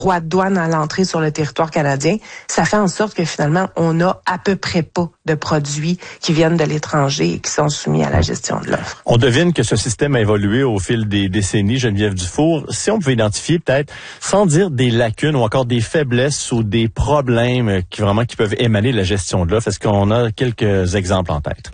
droits de douane à l'entrée sur le territoire canadien, ça fait en sorte que finalement, on n'a à peu près pas de produits qui viennent de l'étranger et qui sont soumis à la gestion de l'offre. On devine que ce système a évolué au fil des décennies, Geneviève Dufour. Si on pouvait identifier peut-être, sans dire des lacunes ou encore des faiblesses ou des problèmes qui peuvent émaner de la gestion de l'offre, est-ce qu'on a quelques exemples en tête?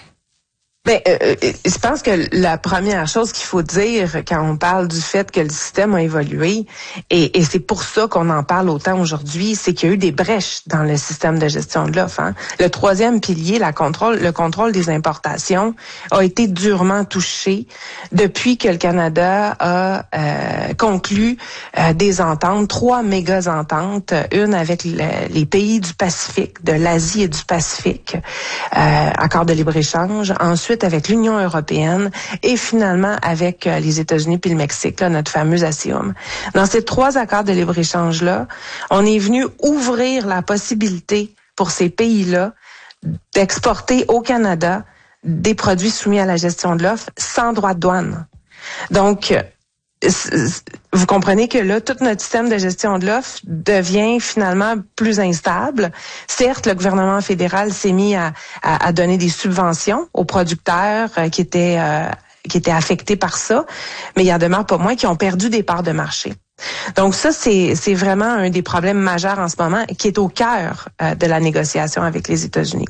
Je pense que la première chose qu'il faut dire quand on parle du fait que le système a évolué, et c'est pour ça qu'on en parle autant aujourd'hui, c'est qu'il y a eu des brèches dans le système de gestion de l'offre. Le troisième pilier, le contrôle des importations, a été durement touché depuis que le Canada a conclu des ententes, 3 méga-ententes, une avec les pays du Pacifique, de l'Asie et du Pacifique, accord de libre-échange, ensuite avec l'Union européenne et finalement avec les États-Unis puis le Mexique, là, notre fameux ASEAN. Dans ces 3 accords de libre-échange-là, on est venu ouvrir la possibilité pour ces pays-là d'exporter au Canada des produits soumis à la gestion de l'offre sans droit de douane. Donc, vous comprenez que là, tout notre système de gestion de l'offre devient finalement plus instable. Certes, le gouvernement fédéral s'est mis à donner des subventions aux producteurs qui étaient affectés par ça, mais il y en demeure pas moins qui ont perdu des parts de marché. Donc ça, c'est vraiment un des problèmes majeurs en ce moment qui est au cœur de la négociation avec les États-Unis.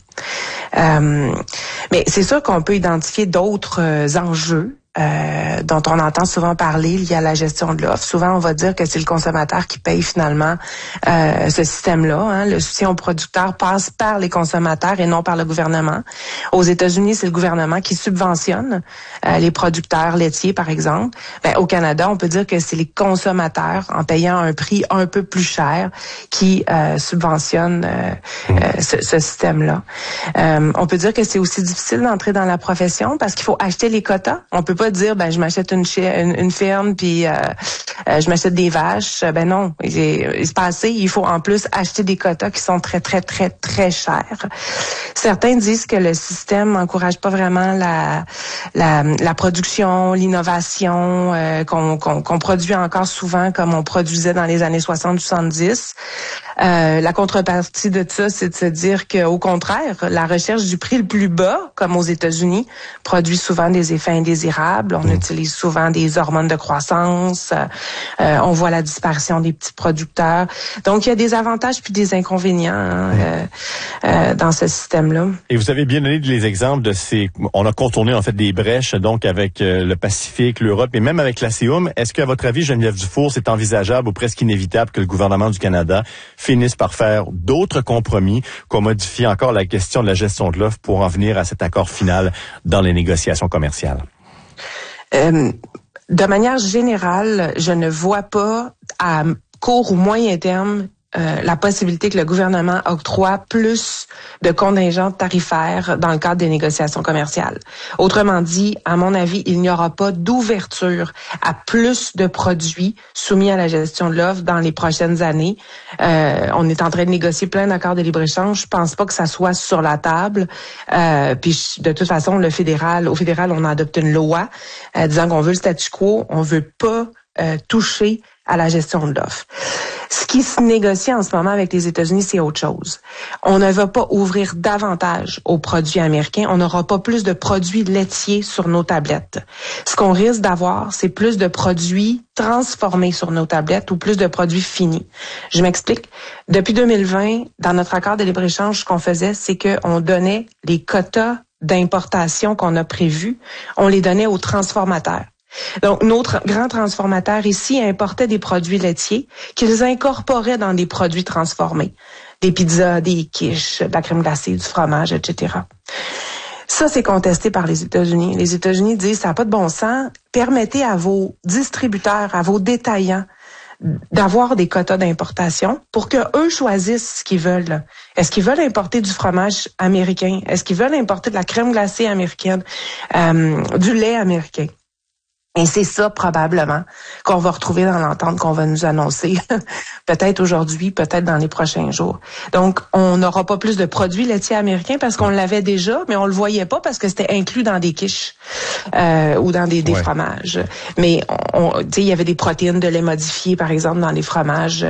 Mais c'est sûr qu'on peut identifier d'autres enjeux dont on entend souvent parler liés à la gestion de l'offre. Souvent, on va dire que c'est le consommateur qui paye finalement ce système-là. Le soutien aux producteurs passe par les consommateurs et non par le gouvernement. Aux États-Unis, c'est le gouvernement qui subventionne les producteurs laitiers, par exemple. Au Canada, on peut dire que c'est les consommateurs, en payant un prix un peu plus cher, qui subventionnent ce système-là. On peut dire que c'est aussi difficile d'entrer dans la profession parce qu'il faut acheter les quotas. On peut pas dire je m'achète une ferme puis je m'achète des vaches. Non, il se passe, il faut en plus acheter des quotas qui sont très très très très chers. Certains disent que le système n'encourage pas vraiment la production, l'innovation qu'on produit encore souvent comme on produisait dans les années 60-70. La contrepartie de ça, c'est de se dire qu'au contraire, la recherche du prix le plus bas, comme aux États-Unis, produit souvent des effets indésirables. On utilise souvent des hormones de croissance. On voit la disparition des petits producteurs. Donc, il y a des avantages puis des inconvénients dans ce système-là. Et vous avez bien donné les exemples de on a contourné en fait des brèches, donc avec le Pacifique, l'Europe et même avec l'ASEAN. Est-ce qu'à votre avis, Geneviève Dufour, c'est envisageable ou presque inévitable que le gouvernement du Canada finisse par faire d'autres compromis, qu'on modifie encore la question de la gestion de l'offre pour en venir à cet accord final dans les négociations commerciales? De manière générale, je ne vois pas à court ou moyen terme la possibilité que le gouvernement octroie plus de contingents tarifaires dans le cadre des négociations commerciales. Autrement dit, à mon avis, il n'y aura pas d'ouverture à plus de produits soumis à la gestion de l'offre dans les prochaines années. On est en train de négocier plein d'accords de libre-échange. Je pense pas que ça soit sur la table. Puis de toute façon, au fédéral, on a adopté une loi disant qu'on veut le statu quo, on veut pas toucher à la gestion de l'offre. Ce qui se négocie en ce moment avec les États-Unis, c'est autre chose. On ne va pas ouvrir davantage aux produits américains. On n'aura pas plus de produits laitiers sur nos tablettes. Ce qu'on risque d'avoir, c'est plus de produits transformés sur nos tablettes ou plus de produits finis. Je m'explique. Depuis 2020, dans notre accord de libre-échange, ce qu'on faisait, c'est qu'on donnait les quotas d'importation qu'on a prévus, on les donnait aux transformateurs. Donc, notre grand transformateur ici importait des produits laitiers qu'ils incorporaient dans des produits transformés. Des pizzas, des quiches, de la crème glacée, du fromage, etc. Ça, c'est contesté par les États-Unis. Les États-Unis disent, ça n'a pas de bon sens. Permettez à vos distributeurs, à vos détaillants, d'avoir des quotas d'importation pour que eux choisissent ce qu'ils veulent. Est-ce qu'ils veulent importer du fromage américain? Est-ce qu'ils veulent importer de la crème glacée américaine? Du lait américain? Et c'est ça, probablement, qu'on va retrouver dans l'entente qu'on va nous annoncer, peut-être aujourd'hui, peut-être dans les prochains jours. Donc, on n'aura pas plus de produits laitiers américains parce qu'on l'avait déjà, mais on le voyait pas parce que c'était inclus dans des quiches ou dans des fromages. Mais, il y avait des protéines de lait modifié, par exemple, dans les fromages